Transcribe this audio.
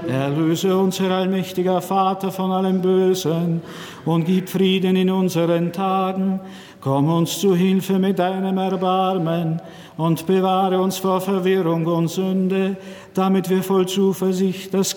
Erlöse uns, Herr allmächtiger Vater, von allem Bösen und gib Frieden in unseren Tagen. Komm uns zu Hilfe mit deinem Erbarmen und bewahre uns vor Verwirrung und Sünde, damit wir voll Zuversicht das